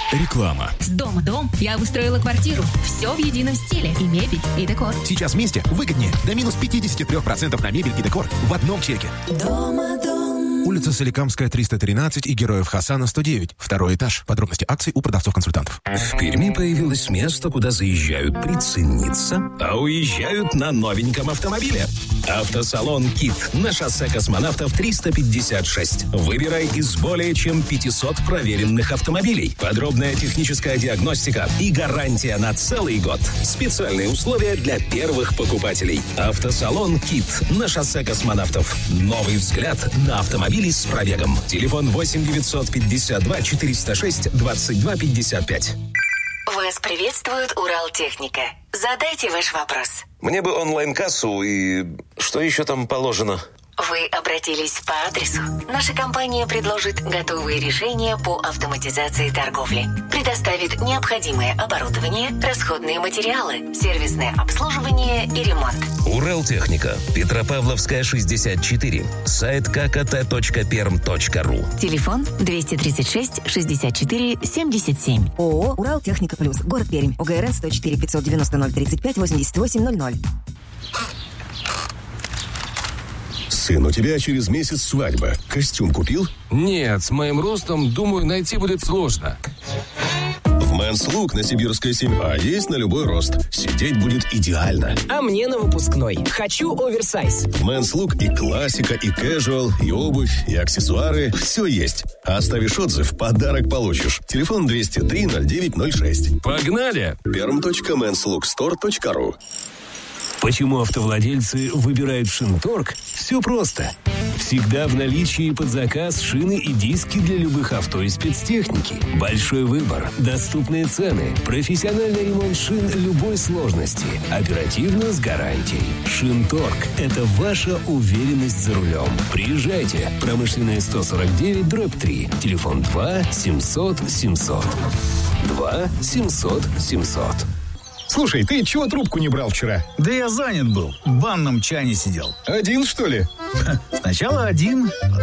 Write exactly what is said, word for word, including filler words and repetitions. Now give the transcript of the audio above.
Реклама. С дома дом я обустроила квартиру. Все в едином стиле. И мебель, и декор. Сейчас вместе выгоднее. До минус пятьдесят три процента на мебель и декор в одном чеке. Дома дом. Улица Соликамская, триста тринадцать и Героев Хасана, сто девять. Второй этаж. Подробности акций у продавцов-консультантов. В Перми появилось место, куда заезжают прицениться, а уезжают на новеньком автомобиле. Автосалон «Кит» на шоссе Космонавтов триста пятьдесят шесть. Выбирай из более чем пятисот проверенных автомобилей. Подробная техническая диагностика и гарантия на целый год. Специальные условия для первых покупателей. Автосалон «Кит» на шоссе Космонавтов. Новый взгляд на автомобили с пробегом. Телефон восемь девятьсот пятьдесят два четыреста шесть двадцать два пятьдесят пять. Вас приветствует Уралтехника. Задайте ваш вопрос. Мне бы онлайн-кассу и... Что еще там положено? Вы обратились по адресу. Наша компания предложит готовые решения по автоматизации торговли. Предоставит необходимое оборудование, расходные материалы, сервисное обслуживание и ремонт. Уралтехника. Петропавловская, шестьдесят четыре. Сайт ка ка тэ точка перм точка ру. Телефон двести тридцать шесть шестьдесят четыре семьдесят семь. ООО «Уралтехника Плюс». Город Пермь. о гэ эр эн сто четыре пятьсот девяносто ноль тридцать пять восемьдесят восемь ноль ноль. Сын, у тебя через месяц свадьба. Костюм купил? Нет, с моим ростом, думаю, найти будет сложно. В Men's Look на Сибирской семь А есть на любой рост. Сидеть будет идеально. А мне на выпускной. Хочу оверсайз. В Men's Look и классика, и casual, и обувь, и аксессуары. Все есть. А оставишь отзыв, подарок получишь. Телефон двести три ноль девять ноль шесть. Погнали! перм точка мэнс лук стор точка ру. Почему автовладельцы выбирают Шинторг? Все просто. Всегда в наличии под заказ шины и диски для любых авто и спецтехники. Большой выбор, доступные цены, профессиональный ремонт шин любой сложности, оперативно с гарантией. Шинторг – это ваша уверенность за рулем. Приезжайте. Промышленная сто сорок девять дробь три. Телефон два семьсот семьсот. два семьсот семьсот. Слушай, ты чего трубку не брал вчера? Да я занят был. В банном чане сидел. Один, что ли? Сначала один,